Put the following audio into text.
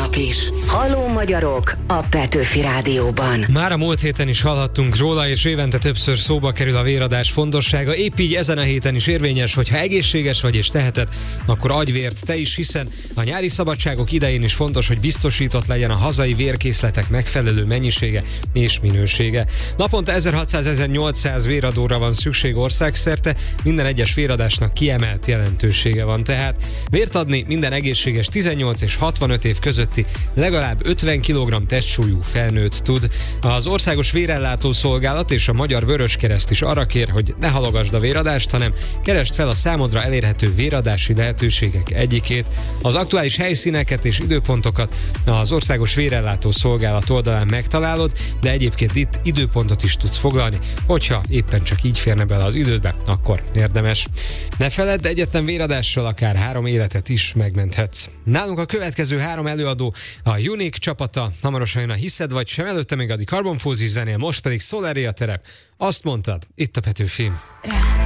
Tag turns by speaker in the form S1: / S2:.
S1: is. Halló magyarok a Petőfi Rádióban.
S2: Már a múlt héten is hallhattunk róla, és évente többször szóba kerül a véradás fontossága. Épp így ezen a héten is érvényes, hogy ha egészséges vagy és teheted, akkor adj vért te is, hiszen a nyári szabadságok idején is fontos, hogy biztosított legyen a hazai vérkészletek megfelelő mennyisége és minősége. Naponta 1600-1800 véradóra van szükség országszerte, minden egyes véradásnak kiemelt jelentősége van, tehát vért adni minden egészséges 18 és 65 év közötti legalább 50 kg testsúlyú felnőtt tud. Az Országos Vérellátó Szolgálat és a Magyar Vöröskereszt is arra kér, hogy ne halogasd a véradást, hanem keresd fel a számodra elérhető véradási lehetőségek egyikét. Az aktuális helyszíneket és időpontokat az Országos Vérellátó Szolgálat oldalán megtalálod, de egyébként itt időpontot is tudsz foglalni, hogyha éppen csak így férne bele az idődbe, akkor érdemes. Ne feledd, egyetlen véradással akár 3 életet is megmenthetsz. Nálunk a következő 3 előadó a Unique csapata, hamarosan jön a Hiszed vagy sem, előtte még a Carbon Fuzzy zenél, most pedig Solari a terep. Azt mondtad, itt a Petőfi.